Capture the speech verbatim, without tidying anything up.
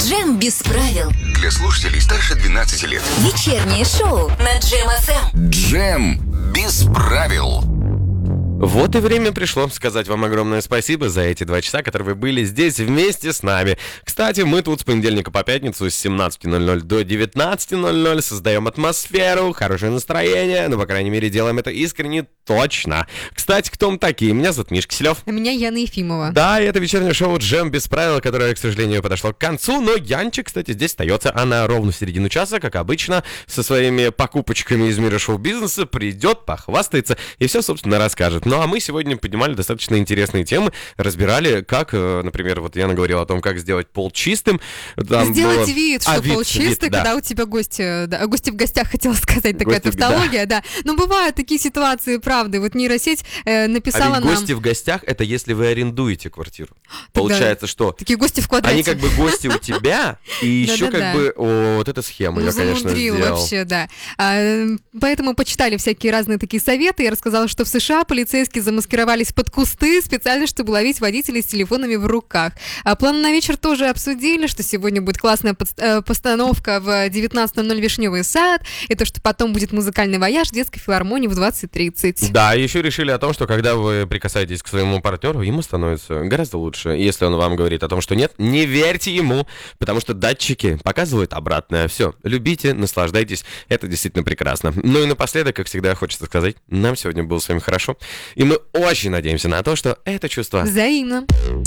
Джем без правил. Для слушателей старше двенадцати лет. Вечернее шоу на Джем эф эм. Джем без правил. Вот и время пришло сказать вам огромное спасибо за эти два часа, которые вы были здесь вместе с нами. Кстати, мы тут с понедельника по пятницу с семнадцати ноль-ноль до девятнадцати ноль-ноль создаем атмосферу, хорошее настроение, ну, по крайней мере, делаем это искренне, точно. Кстати, кто мы такие? Меня зовут Мишка Киселев. А меня Яна Ефимова. Да, и это вечернее шоу «Джем без правил», которое, к сожалению, подошло к концу, но Янчик, кстати, здесь остается. Она ровно в середину часа, как обычно, со своими покупочками из мира шоу-бизнеса придет, похвастается и все, собственно, расскажет. Ну, а мы сегодня поднимали достаточно интересные темы, разбирали, как, например, вот Яна говорила о том, как сделать пол чистым. Там Сделать было... вид, что а, вид, пол чистый, вид, да. Когда у тебя гости, да, гости в гостях, хотела сказать, такая Гости, тавтология, да. да. Но бывают такие ситуации, правда. Вот нейросеть э, написала а ведь нам... гости в гостях — это если вы арендуете квартиру. Получается, что... Такие гости в квадрате. Они как бы гости у тебя, и еще как бы... О, вот эта схема я, конечно, сделал. Вообще, да. А, поэтому почитали всякие разные такие советы. Я рассказала, что в США полицейские замаскировались под кусты специально, чтобы ловить водителей с телефонами в руках. А план на вечер тоже обсудили, что сегодня будет классная постановка в девятнадцать ноль-ноль «Вишневый сад», и то, что потом будет музыкальный вояж в детской филармонии в двадцать тридцать. Да, еще решили о том, что когда вы прикасаетесь к своему партнеру, ему становится гораздо лучше. Если он вам говорит о том, что нет, не верьте ему, потому что датчики показывают обратное. Все, любите, наслаждайтесь, это действительно прекрасно. Ну и напоследок, как всегда, хочется сказать, нам сегодня было с вами хорошо, и мы очень надеемся на то, что это чувство взаимно.